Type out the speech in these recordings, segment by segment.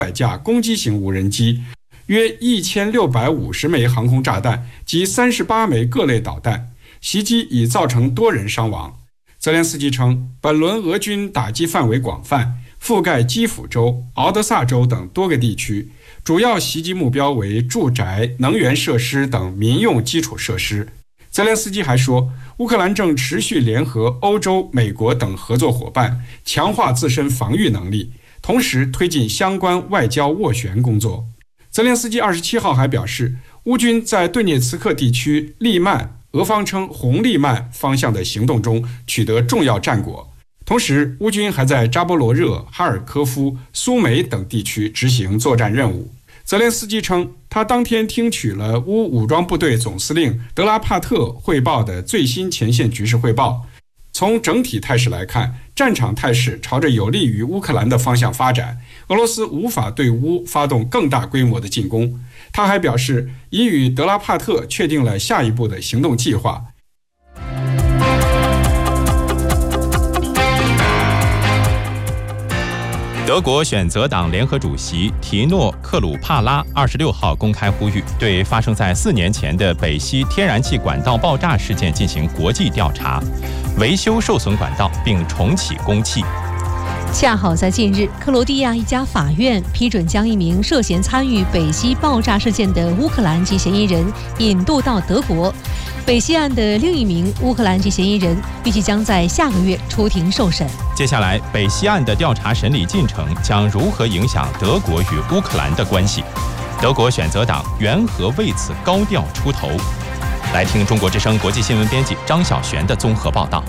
架攻击型无人机，约1650枚航空炸弹及38枚各类导弹，袭击已造成多人伤亡。泽连斯基称，本轮俄军打击范围广泛，覆盖基辅州、敖德萨州等多个地区，主要袭击目标为住宅、能源设施等民用基础设施。泽连斯基还说，乌克兰正持续联合欧洲、美国等合作伙伴，强化自身防御能力，同时推进相关外交斡旋工作。泽连斯基27号还表示，乌军在顿涅茨克地区利曼，俄方称红利曼方向的行动中取得重要战果。同时，乌军还在扎波罗热、哈尔科夫、苏梅等地区执行作战任务。泽连斯基称，他当天听取了乌武装部队总司令德拉帕特汇报的最新前线局势汇报。从整体态势来看，战场态势朝着有利于乌克兰的方向发展，俄罗斯无法对乌发动更大规模的进攻。他还表示，已与德拉帕特确定了下一步的行动计划。 德国选择党联合主席提诺·克鲁帕拉26号公开呼吁，对发生在4年前的北溪天然气管道爆炸事件进行国际调查，维修受损管道并重启供气。 恰好在近日，克罗地亚一家法院批准将一名涉嫌参与北溪爆炸事件的乌克兰籍嫌疑人引渡到德国。北溪案的另一名乌克兰籍嫌疑人预计将在下个月出庭受审。 接下来，北溪案的调查审理进程将如何影响德国与乌克兰的关系？德国选择党缘何为此高调出头？来听中国之声国际新闻编辑张晓璇的综合报道。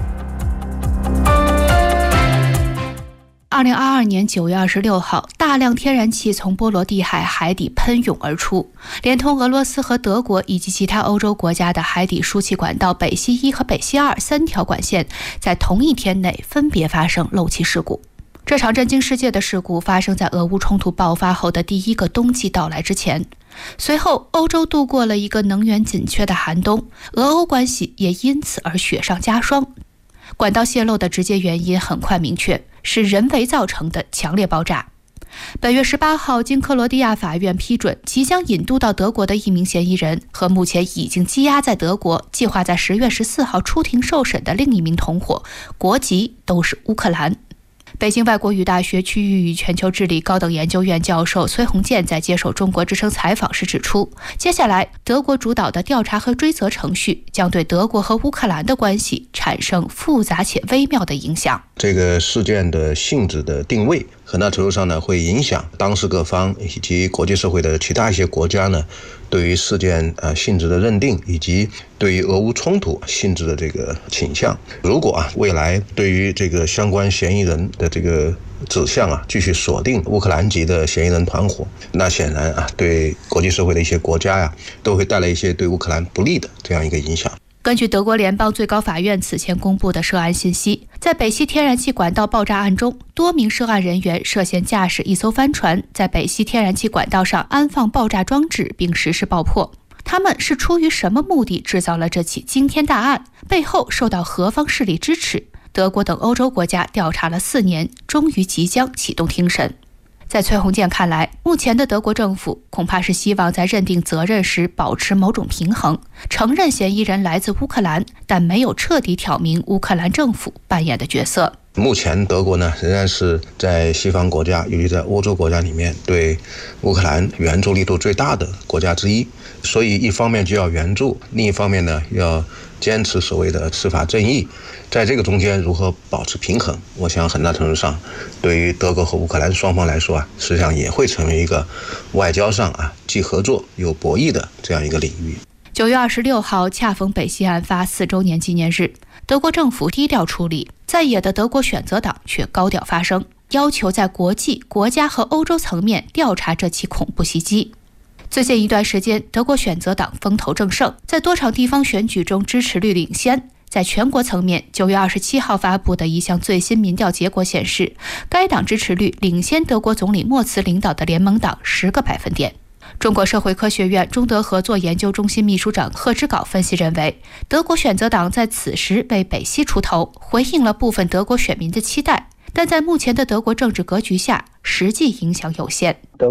2022年9月26号，大量天然气从波罗的海海底喷涌而出，连同俄罗斯和德国以及其他欧洲国家的海底输气管道北溪1和北溪23条管线，在同一天内分别发生漏气事故。这场震惊世界的事故发生在俄乌冲突爆发后的第一个冬季到来之前。随后，欧洲度过了一个能源紧缺的寒冬，俄欧关系也因此而雪上加霜。管道泄漏的直接原因很快明确，是人为造成的强烈爆炸。本月18号，经克罗地亚法院批准，即将引渡到德国的一名嫌疑人和目前已经羁押在德国、计划在10月14号出庭受审的另一名同伙，国籍都是乌克兰。北京外国语大学区域与全球治理高等研究院教授崔洪建在接受中国之声采访时指出，接下来德国主导的调查和追责程序将对德国和乌克兰的关系产生复杂且微妙的影响。 这个事件的性质的定位很大程度上呢，会影响当事各方以及国际社会的其他一些国家呢对于事件性质的认定，以及对于俄乌冲突性质的这个倾向。如果未来对于这个相关嫌疑人的这个指向继续锁定乌克兰籍的嫌疑人团伙，那显然对国际社会的一些国家都会带来一些对乌克兰不利的这样一个影响。 根据德国联邦最高法院此前公布的涉案信息，在北溪天然气管道爆炸案中，多名涉案人员涉嫌驾驶一艘帆船，在北溪天然气管道上安放爆炸装置并实施爆破。他们是出于什么目的制造了这起惊天大案？背后受到何方势力支持？德国等欧洲国家调查了4年，终于即将启动庭审。在崔洪建看来，目前的德国政府恐怕是希望在认定责任时保持某种平衡，承认嫌疑人来自乌克兰，但没有彻底挑明乌克兰政府扮演的角色。 目前德国呢，仍然是在西方国家，尤其在欧洲国家里面，对乌克兰援助力度最大的国家之一。所以一方面就要援助，另一方面呢，要坚持所谓的司法正义。在这个中间如何保持平衡，我想很大程度上对于德国和乌克兰双方来说实际上也会成为一个外交上既合作又博弈的这样一个领域。 9月26号恰逢北溪案发4周年纪念日，德国政府低调处理，在野的德国选择党却高调发声，要求在国际、国家和欧洲层面调查这起恐怖袭击。最近一段时间，德国选择党风头正盛，在多场地方选举中支持率领先。在全国层面，9月27号发布的一项最新民调结果显示，该党支持率领先德国总理默茨领导的联盟党10个百分点。中国社会科学院中德合作研究中心秘书长贺之镐分析认为，德国选择党在此时为北溪出头，回应了部分德国选民的期待， 但在目前的德国政治格局下，实际影响有限。